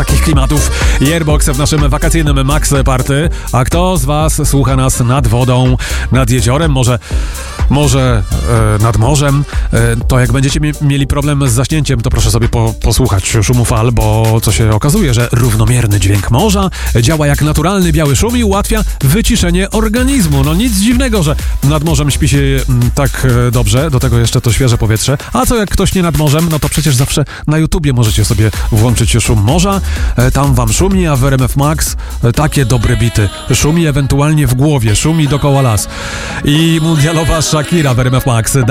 takich klimatów. Airbox w naszym wakacyjnym Max Party. A kto z was słucha nas nad wodą, nad jeziorem, może nad morzem, to jak będziecie mieli problem z zaśnięciem, to proszę sobie posłuchać szumu fal, bo co się okazuje, że równomierny dźwięk morza działa jak naturalny biały szum i ułatwia wyciszenie organizmu. No nic dziwnego, że nad morzem śpi się tak dobrze, do tego jeszcze to świeże powietrze. A co jak ktoś nie nad morzem, no to przecież zawsze na YouTubie możecie sobie włączyć szum morza, tam wam szumi, a w RMF Max takie dobre bity. Szumi ewentualnie w głowie, szumi dookoła las. I mundialowa Shakira w RMF Max.